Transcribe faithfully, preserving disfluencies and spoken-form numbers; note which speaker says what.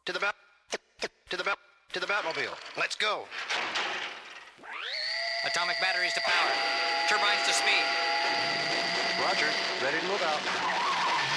Speaker 1: To the bat. To the bat. To the Batmobile. Let's go.
Speaker 2: Atomic batteries to power. Turbines to speed.
Speaker 1: Roger. Ready to move out.